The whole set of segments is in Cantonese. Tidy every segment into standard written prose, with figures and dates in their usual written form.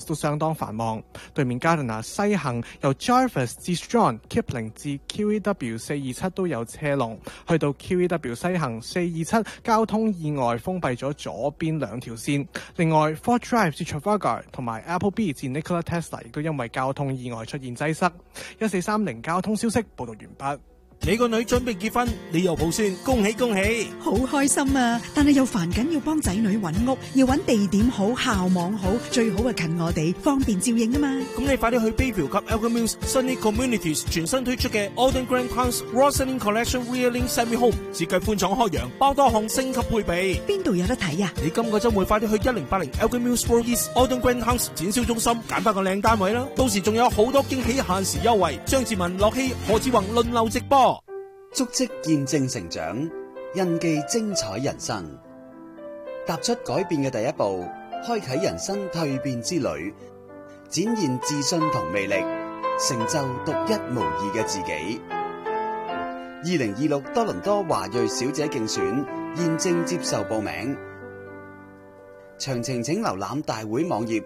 都相當繁忙。對面加拿大西行由 Jarvis 至 Strong、Kipling 至 QEW 427都有車龍，去到 QEW 西行427交通意外封閉咗左邊兩條線。另外 Fort Drive 至 Trafalgar 同埋 Appleby 至 Nikola Tesla 亦都因為交通意外出現擠塞。1430交通消息報道完畢。 你個女準備結婚，你又抱孫，恭喜恭喜！ 好開心啊！但係又煩緊要幫仔女揾屋，要揾地點好、校網好，最好係近我哋，方便照應啊嘛。 咁你快啲去 Bayview 及 Elgin Mills Sunny Communities 全新推出嘅 Alden Grand House Roslyn Collection Reeling Semi Home， 設計寬敞開揚，包多項升級配備。 邊度有得睇啊？ 你今個週末快啲去1080 Elgin Mills Road East Alden Grand House 展銷中心揀翻個靚單位啦！到時仲有好多驚喜限時優惠，張志文、樂希、何志宏輪流直播。 足跡見證成長，印記精彩人生。踏出改變嘅第一步，開啟人生蛻變之旅，展現自信同魅力，成就獨一無二嘅自己。2026多倫多華裔小姐競選現正接受報名，詳情請瀏覽大會網頁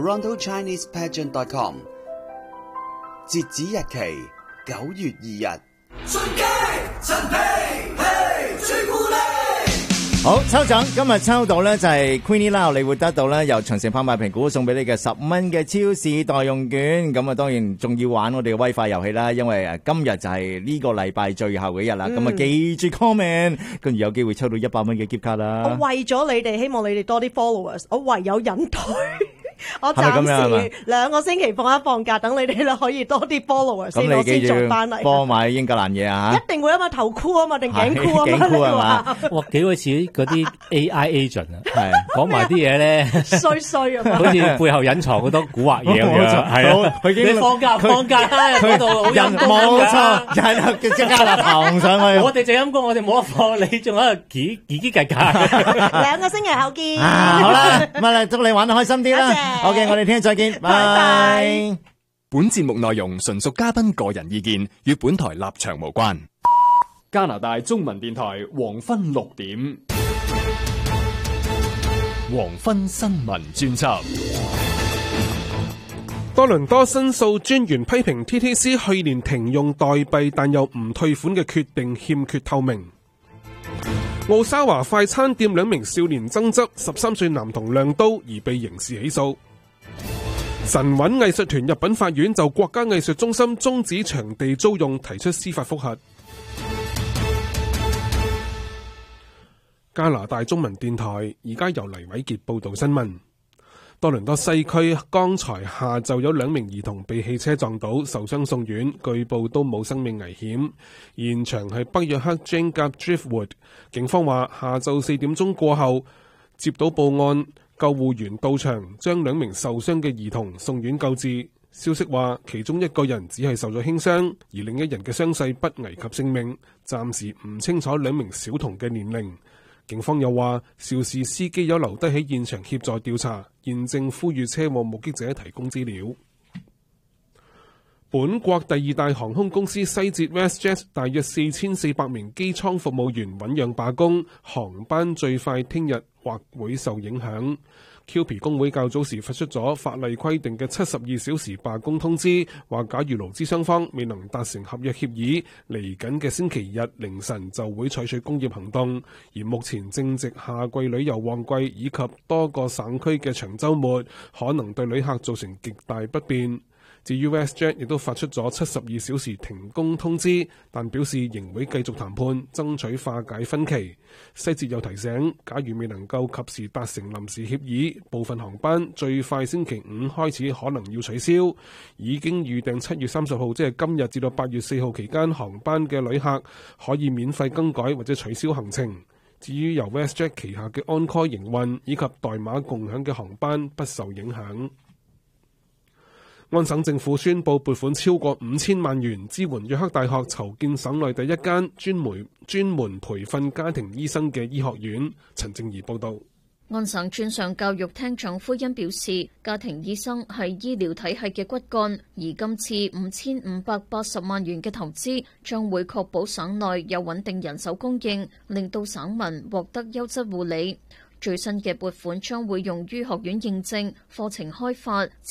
TorontoChinesePageant.com。截止日期9月2日。 順機陳皮嘿朱古力。 好，抽獎今日抽到咧就係 Queenie Lau， 你會得到咧由長城拍賣評估送俾你嘅10蚊嘅超市代用券。咁啊，當然仲要玩我哋嘅威化遊戲啦，因為今日就係呢個禮拜最後嘅一日啦。咁啊，記住 comment， 跟住有機會抽到100蚊嘅 gift 卡啦。 我為咗你哋，希望你哋多啲 followers， 我唯有隱退。我暫時2個星期放一放假，等你哋咧可以多啲 followers 先，我先再翻嚟。 幫買英格蘭嘢啊！ 一定會有嘛，頭箍啊嘛，定頸箍啊嘛？ 頸箍係嘛？ 哇，幾好似嗰啲 AI agent 啊，係講埋啲嘢咧， 衰啊嘛， 好似背後隱藏好多蠱惑嘢咁樣。係啊，你放假嗰度人冇錯，人即刻就行上去。我哋就陰公，我哋冇得放，你仲喺度嘰嘰格格。 2個星期後見。 好啦，咁啊，祝你玩得開心啲啦。OK， 我哋聽日再見，拜拜。 本節目內容純屬嘉賓個人意見，與本台立場無關。加拿大中文電台黃昏6點，黃昏新聞專輯。 多倫多申訴專員批評 TTC 去年停用代幣但又唔退款嘅決定欠缺透明。奧沙華快餐店2名少年爭執，13歲男童亮刀而被刑事起訴。神韻藝術團入稟法院就國家藝術中心終止場地租用提出司法覆核。加拿大中文電台而家由黎偉傑報道新聞。多倫多西區剛才下晝有2名兒童被汽車撞倒，受傷送院，據報都冇生命危險。現場係北約克 Jane Gap Driftwood。警方話下晝4點鐘過後接到報案，救護員到場將2名受傷嘅兒童送院救治。消息話其中1個人只係受咗輕傷，而另一人嘅傷勢不危及性命。暫時唔清楚2名小童嘅年齡。警方又話肇事司機有留低喺現場協助調查，現正呼籲車禍目擊者提供資料。本國第2大航空公司西捷 WestJet 大約4400名機艙服務員醞釀罷工，航班最快聽日或會受影響。QP 工會較早時發出咗法例規定嘅72小時罷工通知，話假如勞資雙方未能達成合約協議，嚟緊嘅星期日凌晨就會採取工業行動。而目前正值夏季旅遊旺季以及多個省區嘅長週末，可能對旅客造成極大不便。至於 WestJet 亦都發出咗72小時停工通知，但表示仍會繼續談判，爭取化解分歧。西捷又提醒，假如未能夠及時達成臨時協議，部分航班最快星期5開始可能要取消。已經預訂7月30號，即係今日至到8月4號期間航班嘅旅客，可以免費更改或者取消行程。至於由 WestJet 旗下嘅 On-Call 營運以及代碼共享嘅航班不受影響。安省政府宣布撥款超過5000萬元支援約克大學籌建省內第一間專門培訓家庭醫生嘅醫學院。陳靜怡報道。 安省專上教育廳長夫恩表示，家庭醫生係醫療體系嘅骨幹，而今次5580萬元嘅投資將會確保省內有穩定人手供應，令到省民獲得優質護理。最新嘅撥款將會用於學院認證、課程開發、